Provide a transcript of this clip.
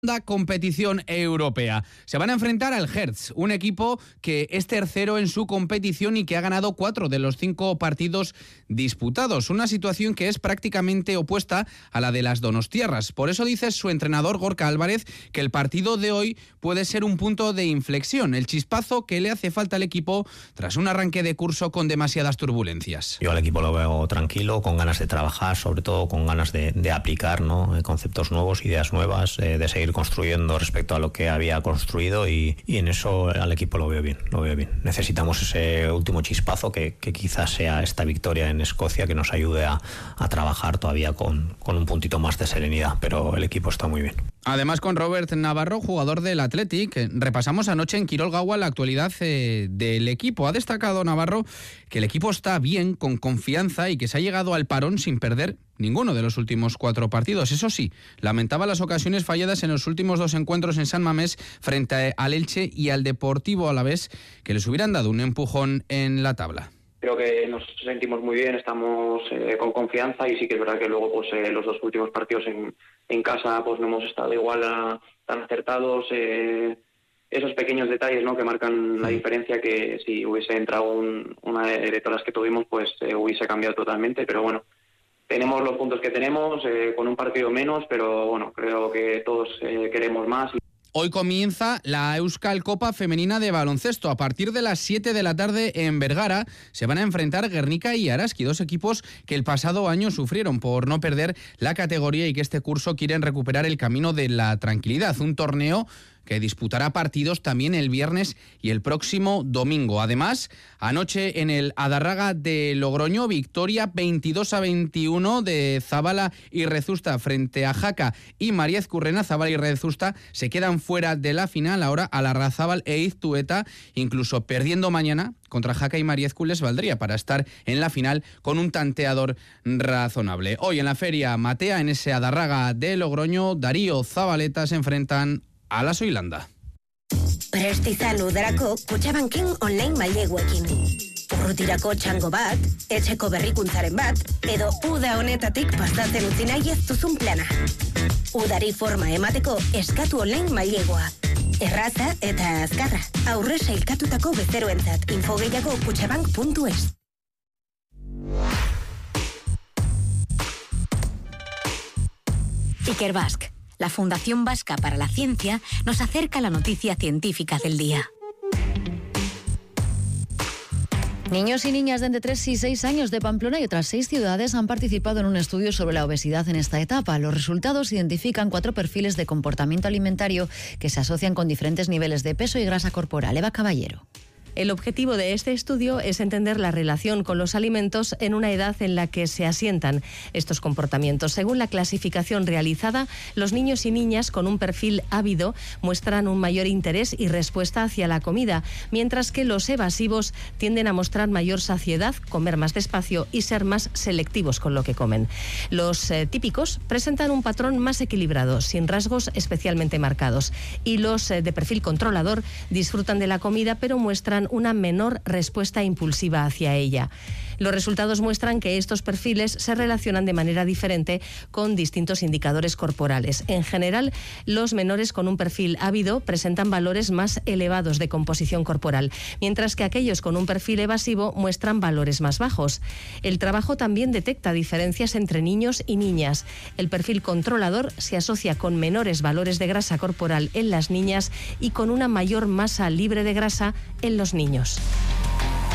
Competición europea. Se van a enfrentar al Hertz, un equipo que es tercero en su competición y que ha ganado 4 de los 5 partidos disputados. Una situación que es prácticamente opuesta a la de las donostiarras. Por eso dice su entrenador Gorka Álvarez que el partido de hoy puede ser un punto de inflexión, el chispazo que le hace falta al equipo tras un arranque de curso con demasiadas turbulencias. Yo al equipo lo veo tranquilo, con ganas de trabajar, sobre todo con ganas de aplicar, ¿no? Conceptos nuevos, ideas nuevas, de seguir construyendo respecto a lo que había construido y en eso al equipo lo veo bien. Necesitamos ese último chispazo que quizás sea esta victoria en Escocia que nos ayude a trabajar todavía con un puntito más de serenidad, pero el equipo está muy bien. Además, con Robert Navarro, jugador del Athletic, repasamos anoche en Quirol Gaua la actualidad del equipo. Ha destacado Navarro que el equipo está bien, con confianza y que se ha llegado al parón sin perder ninguno de los últimos 4 partidos. Eso sí, lamentaba las ocasiones falladas en los últimos 2 encuentros en San Mamés frente al Elche y al Deportivo Alavés, que les hubieran dado un empujón en la tabla. Creo que nos sentimos muy bien, estamos con confianza y sí que es verdad que luego pues los 2 últimos partidos en casa pues no hemos estado igual tan acertados. Esos pequeños detalles, ¿no?, que marcan la diferencia, que si hubiese entrado una de todas las que tuvimos pues hubiese cambiado totalmente, pero bueno, tenemos los puntos que tenemos, con un partido menos, pero bueno, creo que todos queremos más. Hoy comienza la Euskal Copa Femenina de Baloncesto. A partir de las 7 de la tarde en Vergara se van a enfrentar Guernica y Araski, 2 equipos que el pasado año sufrieron por no perder la categoría y que este curso quieren recuperar el camino de la tranquilidad. Un torneo que disputará partidos también el viernes y el próximo domingo. Además, anoche en el Adarraga de Logroño, victoria 22-21 de Zabala y Rezusta frente a Jaca y María Ezcurrena. Zabala y Rezusta se quedan fuera de la final. Ahora Alarrazábal e Iztueta, incluso perdiendo mañana contra Jaca y María Ezcurrena, les valdría para estar en la final con un tanteador razonable. Hoy en la feria Matea, en ese Adarraga de Logroño, Darío Zabaleta se enfrentan a la Soilanda. Prestizan udarako Kutxabanken online maileguekin. Urrutirako txango bat, etxeko berrikuntzaren bat, edo uda honetatik pasatzen utzi nahi ez duzun plana. Udari forma emateko eskatu online mailegua. Erraza eta azkarra. Aurre sailkatutako bezeroentzat. Info gehiago kutxabank.es. Ikerbasque, la Fundación Vasca para la Ciencia, nos acerca la noticia científica del día. Niños y niñas de entre 3 y 6 años de Pamplona y otras 6 ciudades han participado en un estudio sobre la obesidad en esta etapa. Los resultados identifican 4 perfiles de comportamiento alimentario que se asocian con diferentes niveles de peso y grasa corporal. Eva Caballero. El objetivo de este estudio es entender la relación con los alimentos en una edad en la que se asientan estos comportamientos. Según la clasificación realizada, los niños y niñas con un perfil ávido muestran un mayor interés y respuesta hacia la comida, mientras que los evasivos tienden a mostrar mayor saciedad, comer más despacio y ser más selectivos con lo que comen. Los típicos presentan un patrón más equilibrado, sin rasgos especialmente marcados, y los de perfil controlador disfrutan de la comida pero muestran una menor respuesta impulsiva hacia ella. Los resultados muestran que estos perfiles se relacionan de manera diferente con distintos indicadores corporales. En general, los menores con un perfil ávido presentan valores más elevados de composición corporal, mientras que aquellos con un perfil evasivo muestran valores más bajos. El trabajo también detecta diferencias entre niños y niñas. El perfil controlador se asocia con menores valores de grasa corporal en las niñas y con una mayor masa libre de grasa en los niños.